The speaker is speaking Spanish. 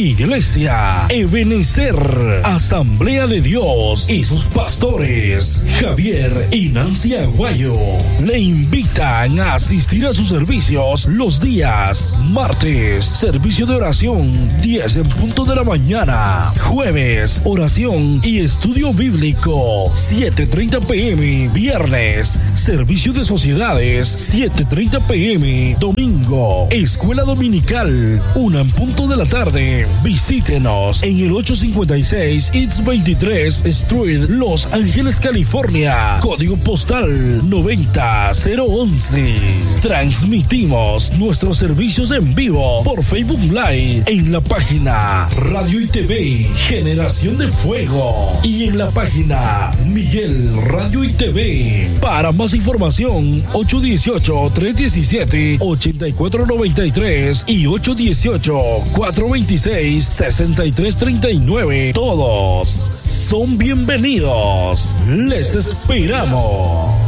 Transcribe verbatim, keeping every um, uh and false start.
Iglesia Ebenezer, Asamblea de Dios y sus pastores Javier y Nancy Aguayo le invitan a asistir a sus servicios los días martes, servicio de oración diez en punto de la mañana, jueves, oración y estudio bíblico siete treinta pm, viernes, servicio de sociedades siete treinta pm, domingo, escuela dominical una en punto de la tarde. Visítenos en el ochocientos cincuenta y seis East veintitrés Street, Los Ángeles, California, código postal noventa cero once. Transmitimos nuestros servicios en vivo por Facebook Live en la página Radio y T V Generación de Fuego y en la página Miguel Radio y T V. Para más información, ocho uno ocho, tres uno siete, ocho cuatro nueve tres y ocho uno ocho, cuatro dos seis, seis tres tres nueve. Todos son bienvenidos. Les esperamos.